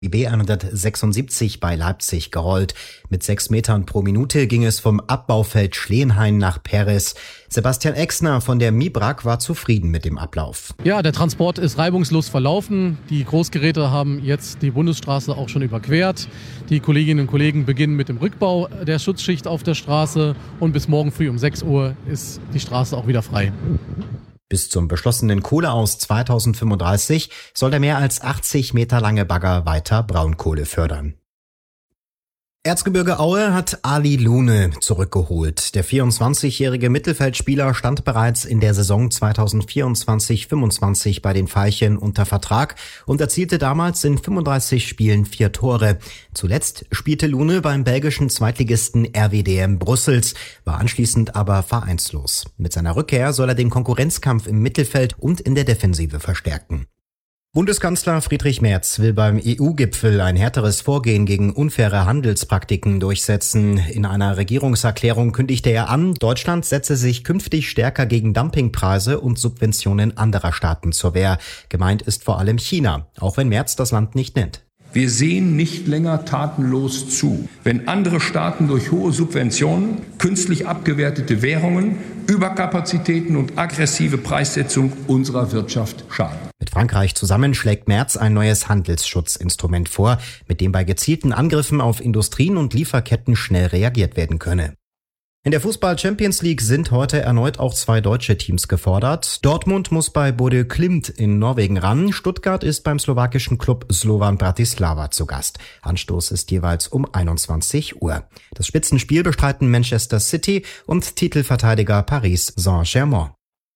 Die B176 bei Leipzig gerollt. Mit 6 Metern pro Minute ging es vom Abbaufeld Schleenhain nach Peres. Sebastian Exner von der MIBRAG war zufrieden mit dem Ablauf. Ja, der Transport ist reibungslos verlaufen. Die Großgeräte haben jetzt die Bundesstraße auch schon überquert. Die Kolleginnen und Kollegen beginnen mit dem Rückbau der Schutzschicht auf der Straße. Und bis morgen früh um 6 Uhr ist die Straße auch wieder frei. Bis zum beschlossenen Kohleaus 2035 soll der mehr als 80 Meter lange Bagger weiter Braunkohle fördern. Erzgebirge Aue hat Ali Lune zurückgeholt. Der 24-jährige Mittelfeldspieler stand bereits in der Saison 2024/25 bei den Veilchen unter Vertrag und erzielte damals in 35 Spielen 4 Tore. Zuletzt spielte Lune beim belgischen Zweitligisten RWDM Brüssels, war anschließend aber vereinslos. Mit seiner Rückkehr soll er den Konkurrenzkampf im Mittelfeld und in der Defensive verstärken. Bundeskanzler Friedrich Merz will beim EU-Gipfel ein härteres Vorgehen gegen unfaire Handelspraktiken durchsetzen. In einer Regierungserklärung kündigte er an, Deutschland setze sich künftig stärker gegen Dumpingpreise und Subventionen anderer Staaten zur Wehr. Gemeint ist vor allem China, auch wenn Merz das Land nicht nennt. Wir sehen nicht länger tatenlos zu, wenn andere Staaten durch hohe Subventionen, künstlich abgewertete Währungen, Überkapazitäten und aggressive Preissetzung unserer Wirtschaft schaden. Mit Frankreich zusammen schlägt Merz ein neues Handelsschutzinstrument vor, mit dem bei gezielten Angriffen auf Industrien und Lieferketten schnell reagiert werden könne. In der Fußball-Champions League sind heute erneut auch 2 deutsche Teams gefordert. Dortmund muss bei Bodø Glimt in Norwegen ran. Stuttgart ist beim slowakischen Club Slovan Bratislava zu Gast. Anstoß ist jeweils um 21 Uhr. Das Spitzenspiel bestreiten Manchester City und Titelverteidiger Paris Saint-Germain.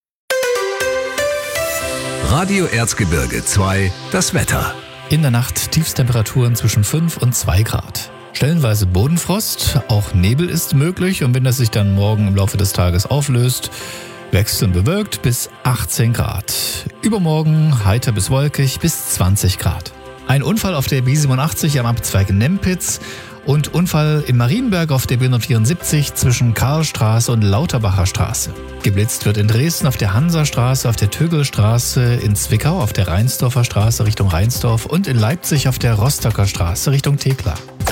Radio Erzgebirge 2, das Wetter. In der Nacht Tiefstemperaturen zwischen 5 und 2 Grad. Stellenweise Bodenfrost, auch Nebel ist möglich und wenn das sich dann morgen im Laufe des Tages auflöst, wechselnd bewölkt bis 18 Grad. Übermorgen heiter bis wolkig bis 20 Grad. Ein Unfall auf der B87 am Abzweig Nempitz und Unfall in Marienberg auf der B174 zwischen Karlstraße und Lauterbacher Straße. Geblitzt wird in Dresden auf der Hansastraße, auf der Tögelstraße, in Zwickau auf der Rheinsdorfer Straße Richtung Rheinsdorf und in Leipzig auf der Rostocker Straße Richtung Thekla.